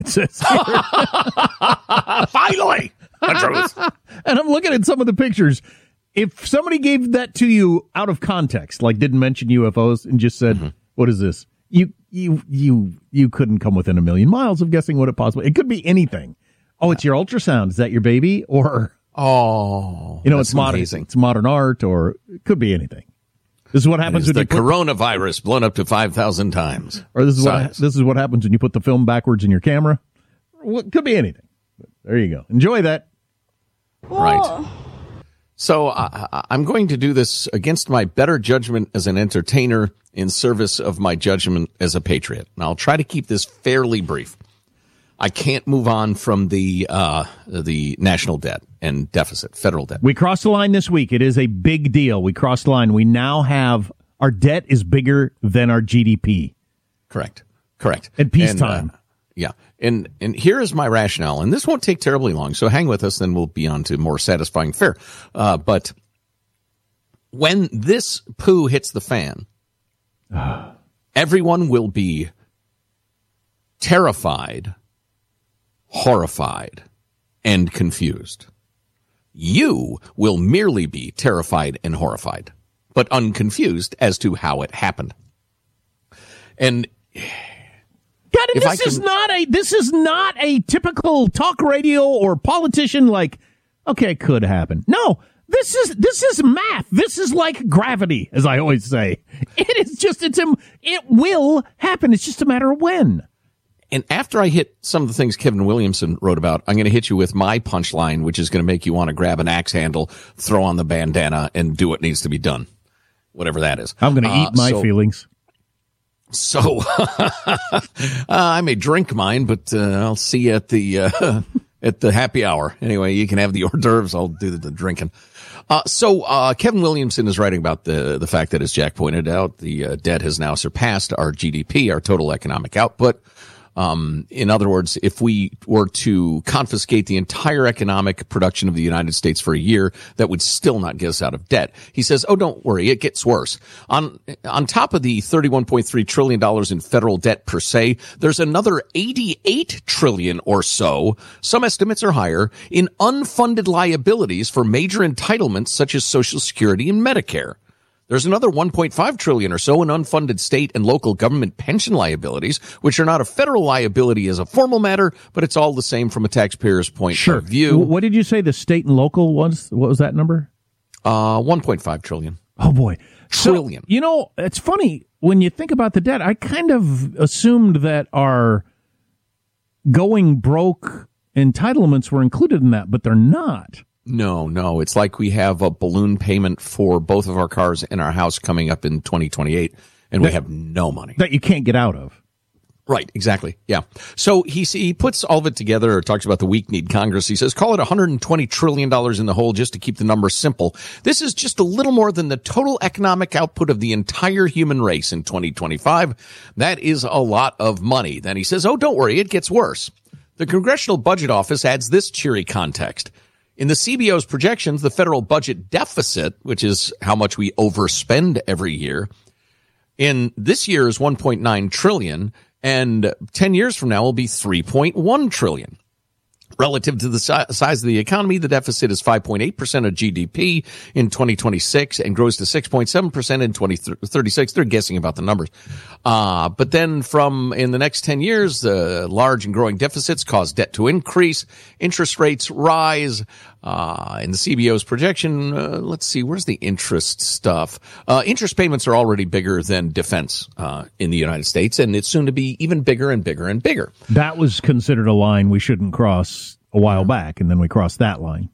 it says here. Finally, the truth. And I'm looking at some of the pictures. If somebody gave that to you out of context, like didn't mention UFOs and just said, "What is this?" You couldn't come within a million miles of guessing what it possibly. It could be anything. Oh, it's your ultrasound. Is that your baby? Or it's modern. Amazing. It's modern art, or it could be anything. This is what happens when the you put coronavirus blown up to 5,000 times. Or this is what happens when you put the film backwards in your camera. Well, it could be anything. But there you go. Enjoy that. Right. So I'm going to do this against my better judgment as an entertainer in service of my judgment as a patriot. And I'll try to keep this fairly brief. I can't move on from the national debt and deficit, federal debt. We crossed the line this week. It is a big deal. We crossed the line. We now have our debt is bigger than our GDP. Correct. At peacetime. Yeah. And here is my rationale, and this won't take terribly long, so hang with us, then we'll be on to more satisfying fare. But when this poo hits the fan, everyone will be terrified, horrified, and confused. You will merely be terrified and horrified, but unconfused as to how it happened. And God, this is not a typical talk radio or politician like, okay, it could happen. No, this is math. This is like gravity, as I always say. It will happen. It's just a matter of when. And after I hit some of the things Kevin Williamson wrote about, I'm going to hit you with my punchline, which is going to make you want to grab an axe handle, throw on the bandana, and do what needs to be done. Whatever that is. I'm going to eat my feelings. So I may drink mine, but I'll see you at the happy hour. Anyway, you can have the hors d'oeuvres. I'll do the drinking. So Kevin Williamson is writing about the fact that, as Jack pointed out, the debt has now surpassed our GDP, our total economic output. In other words, if we were to confiscate the entire economic production of the United States for a year, that would still not get us out of debt. He says, oh, don't worry, it gets worse. On top of the $31.3 trillion in federal debt per se, there's another $88 trillion or so, some estimates are higher, in unfunded liabilities for major entitlements such as Social Security and Medicare. There's another $1.5 trillion or so in unfunded state and local government pension liabilities, which are not a federal liability as a formal matter, but it's all the same from a taxpayer's point of view. What did you say the state and local was? What was that number? 1.5 trillion. Oh, boy. Trillion. So, it's funny. When you think about the debt, I kind of assumed that our going broke entitlements were included in that, but they're not. No. It's like we have a balloon payment for both of our cars and our house coming up in 2028, and we have no money. That you can't get out of. Right, exactly. Yeah. So he puts all of it together, or talks about the weak-kneed Congress. He says, call it $120 trillion in the hole just to keep the number simple. This is just a little more than the total economic output of the entire human race in 2025. That is a lot of money. Then he says, oh, don't worry, it gets worse. The Congressional Budget Office adds this cheery context. In the CBO's projections, the federal budget deficit, which is how much we overspend every year, in this year is $1.9 trillion, and 10 years from now will be $3.1 trillion. Relative to the size of the economy, the deficit is 5.8% of GDP in 2026 and grows to 6.7% in 2036. They're guessing about the numbers. But then in the next 10 years, the large and growing deficits cause debt to increase, interest rates rise. In the CBO's projection, let's see, where's the interest stuff? Interest payments are already bigger than defense in the United States, and it's soon to be even bigger and bigger and bigger. That was considered a line we shouldn't cross a while back, and then we crossed that line.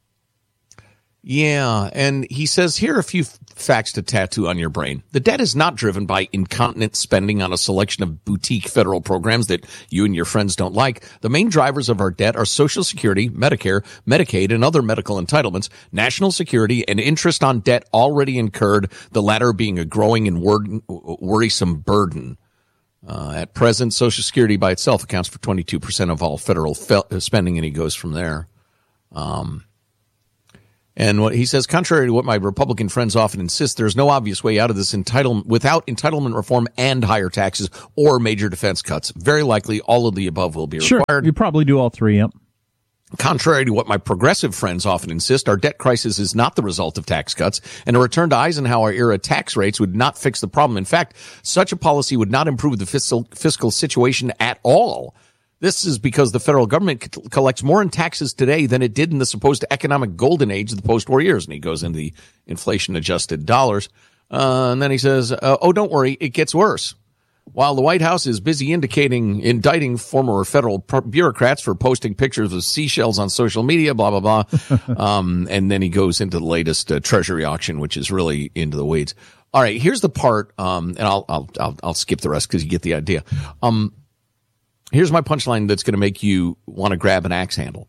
Yeah, and he says, here are a few facts to tattoo on your brain. The debt is not driven by incontinent spending on a selection of boutique federal programs that you and your friends don't like. The main drivers of our debt are Social Security, Medicare, Medicaid, and other medical entitlements, national security, and interest on debt already incurred, the latter being a growing and worrisome burden. At present, Social Security by itself accounts for 22% of all federal spending, and he goes from there. And what he says, contrary to what my Republican friends often insist, there's no obvious way out of this without entitlement reform and higher taxes or major defense cuts. Very likely all of the above will be required. You probably do all three, yep. Contrary to what my progressive friends often insist, our debt crisis is not the result of tax cuts, and a return to Eisenhower-era tax rates would not fix the problem. In fact, such a policy would not improve the fiscal situation at all. This is because the federal government collects more in taxes today than it did in the supposed economic golden age of the post-war years. And he goes into the inflation-adjusted dollars. And then he says, oh, don't worry, it gets worse. While the White House is busy indicting former federal bureaucrats for posting pictures of seashells on social media, blah, blah, blah. And then he goes into the latest Treasury auction, which is really into the weeds. All right, here's the part, and I'll skip the rest because you get the idea. Here's my punchline that's going to make you want to grab an axe handle.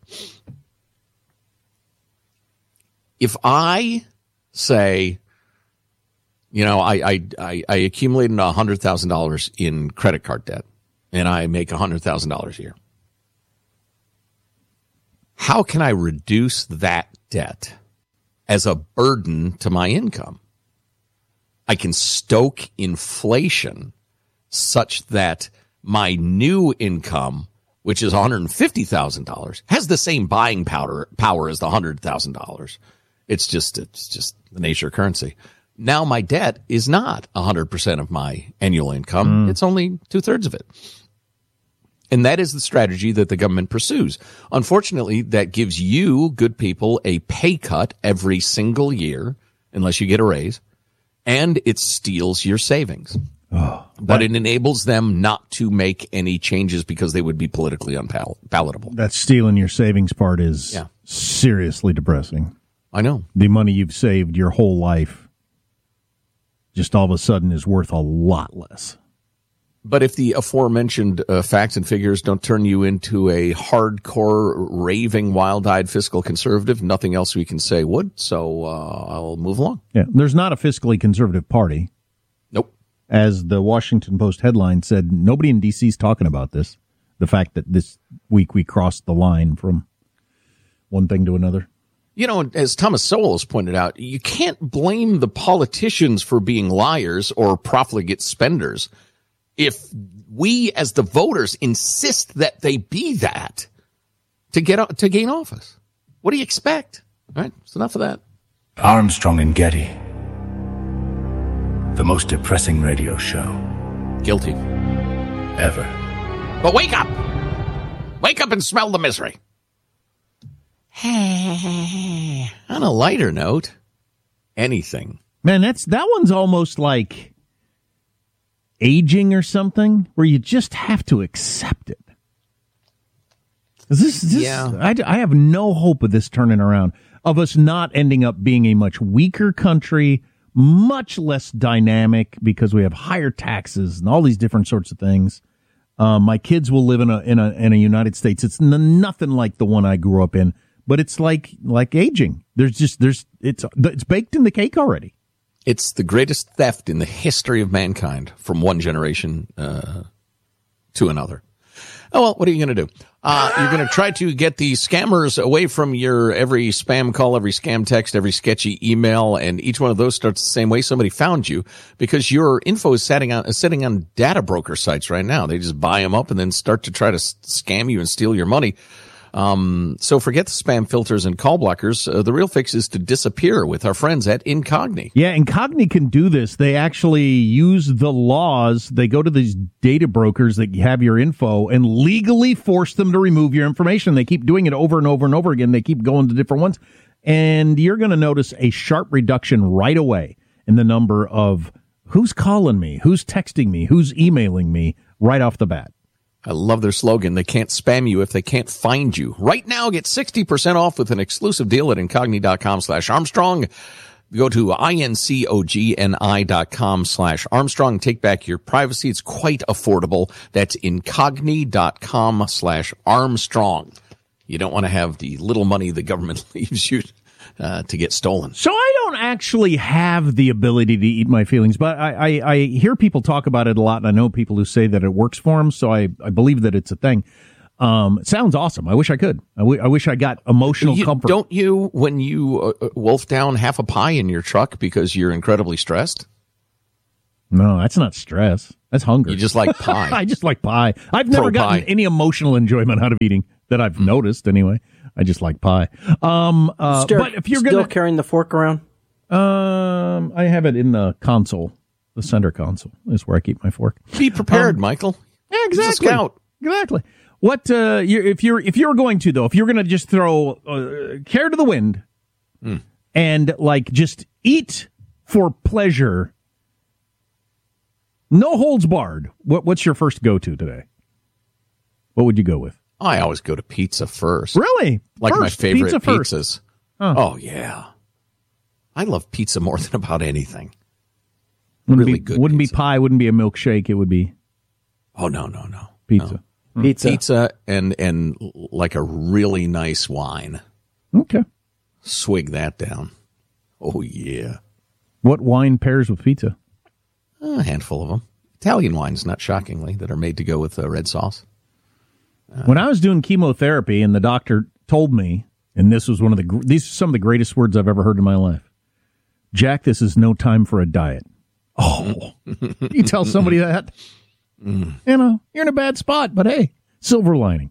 If I say, you know, I accumulated $100,000 in credit card debt and I make $100,000 a year, how can I reduce that debt as a burden to my income? I can stoke inflation such that my new income, which is $150,000, has the same buying power as the $100,000. It's just the nature of currency. Now my debt is not 100% of my annual income. It's only 2/3 of it. And that is the strategy that the government pursues. Unfortunately, that gives you, good people, a pay cut every single year, unless you get a raise, and it steals your savings. But it enables them not to make any changes because they would be politically unpalatable. That stealing your savings part is seriously depressing. I know. The money you've saved your whole life just all of a sudden is worth a lot less. But if the aforementioned facts and figures don't turn you into a hardcore, raving, wild-eyed fiscal conservative, nothing else we can say would. So I'll move along. Yeah, there's not a fiscally conservative party. Nope. As the Washington Post headline said, nobody in D.C. is talking about this. The fact that this week we crossed the line from one thing to another. You know, as Thomas Sowell has pointed out, you can't blame the politicians for being liars or profligate spenders if we as the voters insist that they be that to gain office. What do you expect? All right, it's enough of that. Armstrong and Getty. The most depressing radio show. Guilty. Ever. But wake up! Wake up and smell the misery. On a lighter note, anything. Man, that one's almost like aging or something, where you just have to accept it. I have no hope of this turning around, of us not ending up being a much weaker country, much less dynamic because we have higher taxes and all these different sorts of things. My kids will live in a United States. It's nothing like the one I grew up in, but it's like aging. It's baked in the cake already. It's the greatest theft in the history of mankind from one generation to another. Oh, well, what are you going to do? You're going to try to get the scammers away from your every spam call, every scam text, every sketchy email, and each one of those starts the same way. Somebody found you because your info is sitting on data broker sites right now. They just buy them up and then start to try to scam you and steal your money. So forget the spam filters and call blockers. The real fix is to disappear with our friends at Incogni. Yeah, Incogni can do this. They actually use the laws. They go to these data brokers that have your info and legally force them to remove your information. They keep doing it over and over and over again. They keep going to different ones. And you're going to notice a sharp reduction right away in the number of who's calling me, who's texting me, who's emailing me right off the bat. I love their slogan. They can't spam you if they can't find you. Right now, get 60% off with an exclusive deal at incogni.com/Armstrong. Go to incogni.com/Armstrong. Take back your privacy. It's quite affordable. That's incogni.com/Armstrong. You don't want to have the little money the government leaves you to get stolen. So I don't actually have the ability to eat my feelings, but I hear people talk about it a lot, and I know people who say that it works for them, so I believe that it's a thing. It sounds awesome. I wish I could. I wish I got emotional comfort. Don't you, when you wolf down half a pie in your truck because you're incredibly stressed? No, that's not stress. That's hunger. You just like pie. I just like pie. I've never gotten any emotional enjoyment out of eating that I've noticed anyway. I just like pie. But if you're still carrying the fork around? I have it in the console. The center console is where I keep my fork. Be prepared, Michael. Yeah, exactly. He's a scout. Exactly. What if you're going to though? If you're going to just throw care to the wind and like just eat for pleasure, no holds barred. What's your first go to today? What would you go with? I always go to pizza first. Really? Like first, my favorite pizza first. pizzas. Huh. Oh yeah, I love pizza more than about anything. Wouldn't be pie. Wouldn't be a milkshake. It would be. Oh no. Pizza. No. Pizza and like a really nice wine. Okay. Swig that down. Oh yeah. What wine pairs with pizza? A handful of them. Italian wines, not shockingly, that are made to go with red sauce. When I was doing chemotherapy, and the doctor told me, and this was these are some of the greatest words I've ever heard in my life. Jack, this is no time for a diet. Oh, you tell somebody that, you know, you're in a bad spot, but hey, silver lining.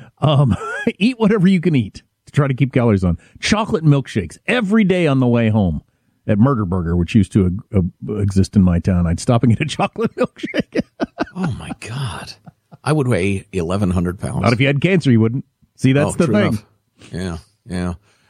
Eat whatever you can eat to try to keep calories on. Chocolate milkshakes every day on the way home at Murder Burger, which used to exist in my town. I'd stop and get a chocolate milkshake. Oh my God. I would weigh 1,100 pounds. Not if you had cancer, you wouldn't. See, that's the thing. Enough. Yeah.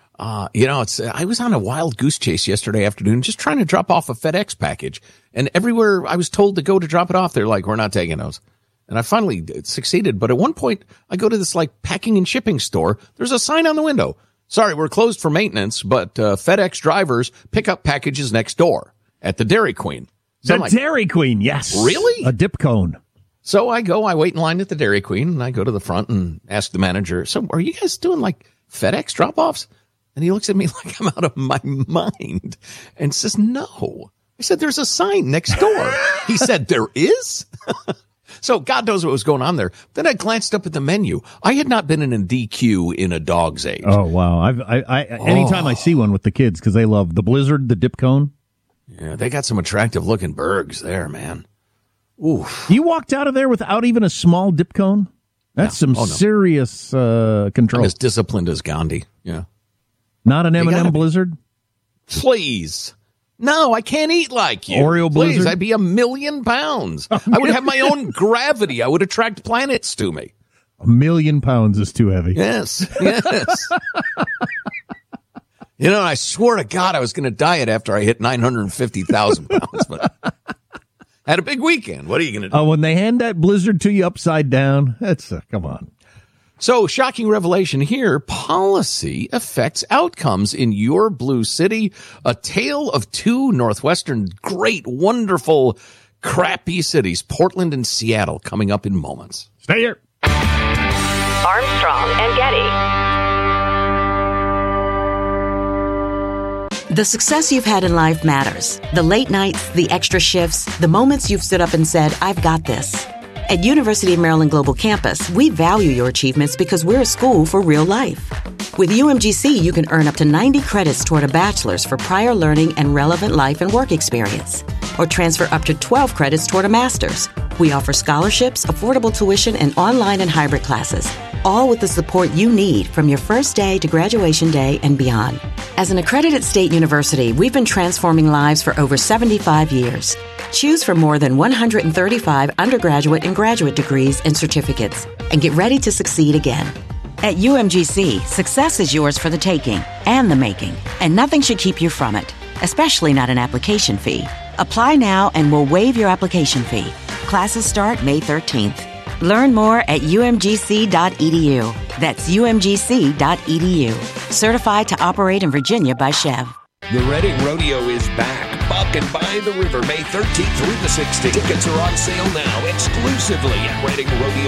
I was on a wild goose chase yesterday afternoon, just trying to drop off a FedEx package. And everywhere I was told to go to drop it off, they're like, we're not taking those. And I finally succeeded. But at one point, I go to this like packing and shipping store. There's a sign on the window. Sorry, we're closed for maintenance, but FedEx drivers pick up packages next door at the Dairy Queen. So Dairy Queen, yes. Really? A dip cone. So I wait in line at the Dairy Queen, and I go to the front and ask the manager, so are you guys doing like FedEx drop-offs? And he looks at me like I'm out of my mind and says, no. I said, there's a sign next door. He said, there is? So God knows what was going on there. Then I glanced up at the menu. I had not been in a DQ in a dog's age. Oh, wow. Anytime I see one with the kids, because they love the Blizzard, the dip cone. Yeah, they got some attractive looking burgers there, man. Oof. You walked out of there without even a small dip cone? That's some serious control. I'm as disciplined as Gandhi. Yeah. Not an M&M Blizzard? Please. No, I can't eat like you. Oreo Please, Blizzard? I'd be 1,000,000 pounds. I would have my own gravity. I would attract planets to me. 1,000,000 pounds is too heavy. Yes. You know, I swore to God I was going to diet after I hit 950,000 pounds, but had a big weekend. What are you going to do? Oh, when they hand that Blizzard to you upside down, that's, come on. So, shocking revelation here. Policy affects outcomes in your blue city. A tale of two Northwestern great, wonderful, crappy cities, Portland and Seattle, coming up in moments. Stay here. Armstrong and Getty. The success you've had in life matters. The late nights, the extra shifts, the moments you've stood up and said, I've got this. At University of Maryland Global Campus, we value your achievements because we're a school for real life. With UMGC, you can earn up to 90 credits toward a bachelor's for prior learning and relevant life and work experience, or transfer up to 12 credits toward a master's. We offer scholarships, affordable tuition, and online and hybrid classes, all with the support you need from your first day to graduation day and beyond. As an accredited state university, we've been transforming lives for over 75 years. Choose from more than 135 undergraduate and graduate degrees and certificates, and get ready to succeed again. At UMGC, success is yours for the taking and the making, and nothing should keep you from it, especially not an application fee. Apply now and we'll waive your application fee. Classes start May 13th. Learn more at umgc.edu. That's umgc.edu. Certified to operate in Virginia by Chev. The Reading Rodeo is back. Buck and by the River, May 13th through the 16th. Tickets are on sale now exclusively at Reading Rodeo.